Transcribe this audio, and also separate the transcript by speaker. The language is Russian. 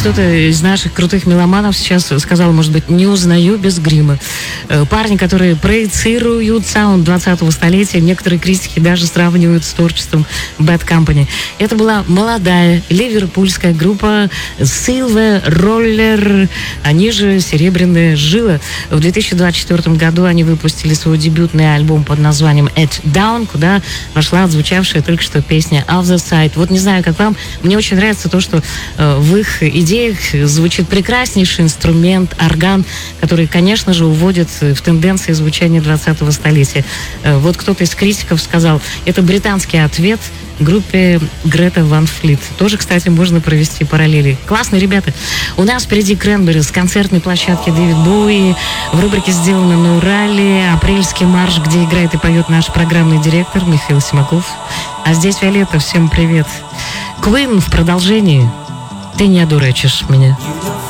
Speaker 1: кто-то из наших крутых меломанов сейчас сказал, может быть, не узнаю без грима. Парни, которые проецируют саунд 20-го столетия, некоторые критики даже сравнивают с творчеством Bad Company. Это была молодая ливерпульская группа Silver Roller, они же Серебряная жила. В 2024 году они выпустили свой дебютный альбом под названием Edge Down, куда вошла отзвучавшая только что песня Other Side. Вот не знаю, как вам, мне очень нравится то, что в их идеях звучит прекраснейший инструмент, орган, который, конечно же, уводит в тенденции звучания 20-го столетия. Вот кто-то из критиков сказал, это британский ответ группе Грета Ван Флит. Тоже, кстати, можно провести параллели. Классные ребята. У нас впереди Кренбери с концертной площадки Дэвид Боуи. В рубрике «Сделано на Урале» апрельский марш, где играет и поет наш программный директор Михаил Симаков. А здесь Виолетта. Всем привет. Queen в продолжении. Ты не одурачишь меня.